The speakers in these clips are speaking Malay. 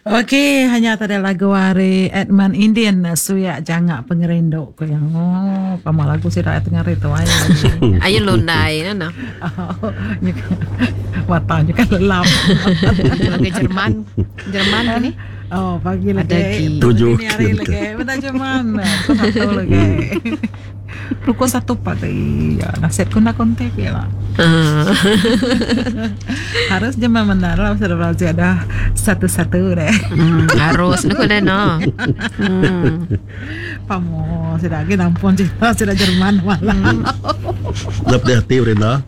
Okey, hanya tadi lagu wari Edmund Indian suyak jangak pengerindok ko yang pama lagu sida tengah itu ayo. Ayun lunday na. Matanya kan lelam. Lagu Jerman ini. Oh, pagi lagi. Ada tujuh Ini hari lagi. Benar Jerman. Kau satu lagi. Ruko satu pak ya naset kuna kontak ya lah. Harus jema menara sudah berarti ada satu-satu deh. Harus nak kena no. Pamo sudah lagi nampun cerita sudah Jerman malah. Dapat hati Brenda.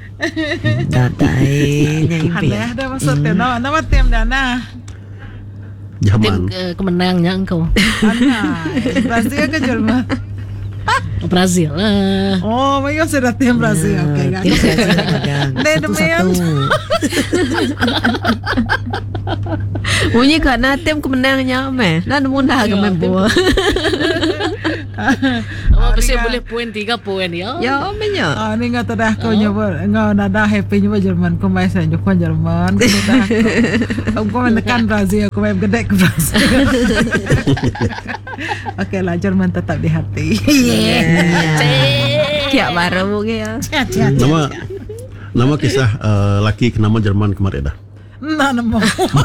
Datai nyai Ada ada maksudnya no, nama tim dana. tim Zaman. kemenangnya engkau Ana, pasti ke Jerman. Brazil lah. Oh, mereka sudah tim Brazil. Oke, Tim Brazil pegang Netherlands. satu-satu. Bunyi kana tim kemenangnya meh. Nan muna ke membo. Oh, pasti boleh poin 3 poin ya. Ya menya. Ah, ni nga tadah ko nyebut, nga nada happy nyebut Jerman, ko may sa nyukon Jerman, ko tadah ko. Ko menekan Brazil, ko may gede ke Brazil. Okey lah, Jerman tetap di hati. Kiak baru ya. Nama kisah laki ke nama Jerman kemarin dah. Nah, namo.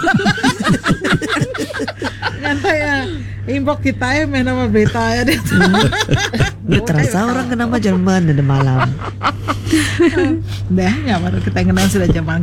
Ngantai ya, inbox kita ya, main nama berita ya. Dia terasa orang kenapa Jerman ada malam. Dah, ya baru kita kenal sudah Jerman.